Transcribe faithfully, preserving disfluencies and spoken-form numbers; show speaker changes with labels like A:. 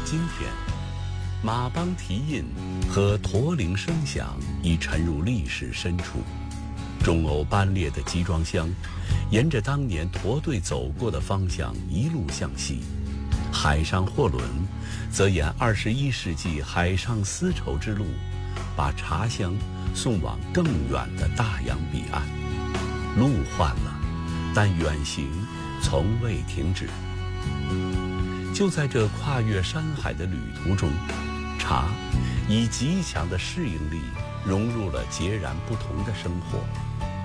A: 今天，马帮蹄印和驼铃声响已沉入历史深处。钟偶班列的集装箱，沿着当年驼队走过的方向一路向西，海上货轮则沿二十一世纪海上丝绸之路，把茶香送往更远的大洋彼岸。路换了，但远行从未停止。就在这跨越山海的旅途中，茶以极强的适应力融入了截然不同的生活。